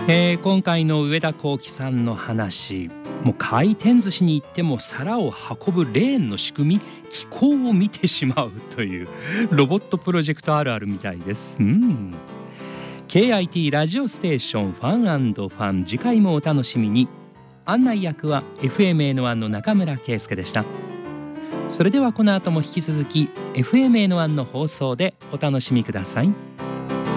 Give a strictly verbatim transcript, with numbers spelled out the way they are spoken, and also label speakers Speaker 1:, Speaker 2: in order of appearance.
Speaker 1: えー今回の上田幸喜さんの話、もう回転寿司に行っても皿を運ぶレーンの仕組み、機構を見てしまうというロボットプロジェクトあるあるみたいです。うん。ケーアイティー ラジオステーションファン&ファン、次回もお楽しみに。案内役は エフエムエヌワン の中村圭介でした。それではこの後も引き続き エフエムエヌワン の放送でお楽しみください。